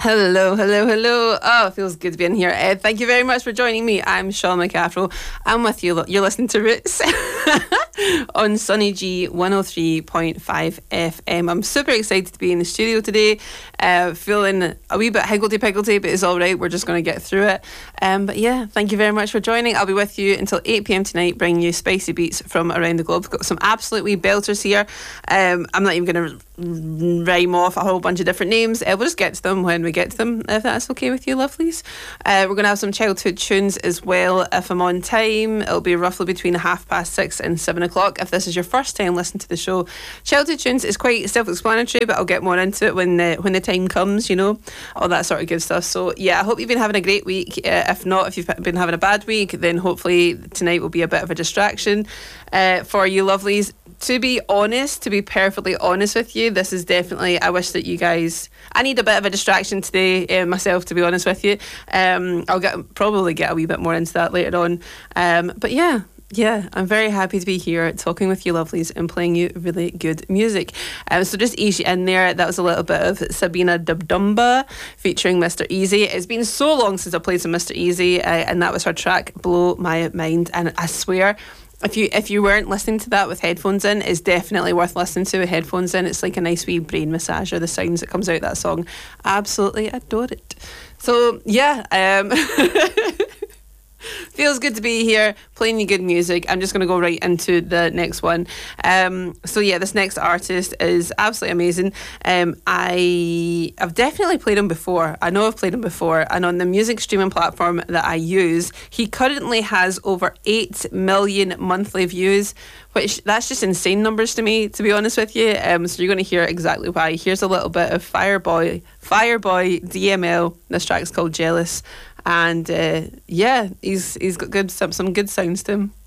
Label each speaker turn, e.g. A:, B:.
A: Hello, hello, hello. Oh, it feels good to be in here. Thank you very much for joining me. I'm Sean McCaffrell. I'm with you. You're listening to Roots on Sunny G 103.5 FM. I'm super excited to be in the studio today. Feeling a wee bit higgledy-piggledy, but it's all right. We're just going to get through it. But yeah, thank you very much for joining. I'll be with you until 8 p.m. tonight, bringing you spicy beats from around the globe. We've got some absolute wee belters here. I'm not even going to rhyme off a whole bunch of different names. We'll just get to them when we get to them, if that's okay with you, lovelies. We're going to have some childhood tunes as well. If I'm on time, it'll be roughly between 6:30 and 7 o'clock. If this is your first time listening to the show, childhood tunes is quite self-explanatory, but I'll get more into it when the time comes, you know, all that sort of good stuff. So yeah, I hope you've been having a great week. If not, if you've been having a bad week, then hopefully tonight will be a bit of a distraction for you lovelies. To be honest, to be perfectly honest with you, this is definitely, I wish that you guys, I need a bit of a distraction today myself, to be honest with you. I'll probably get a wee bit more into that later on. But yeah, I'm very happy to be here talking with you lovelies and playing you really good music. So just easy in there, that was a little bit of Sabina Dubdumba featuring Mr. Easy. It's been so long since I played some Mr. Easy, and that was her track Blow My Mind. And I swear, if you weren't listening to that with headphones in, it's definitely worth listening to with headphones in. It's like a nice wee brain massager, the sounds that comes out of that song. Absolutely adore it. So yeah, feels good to be here playing you good music. I'm just going to go right into the next one. So yeah, this next artist is absolutely amazing. I've definitely played him before. I know I've played him before, and on the music streaming platform that I use, he currently has over 8 million monthly views, which that's just insane numbers to me, to be honest with you. So you're going to hear exactly why. Here's a little bit of Fireboy DML. This track's called Jealous. And yeah, he's got some good sounds to him.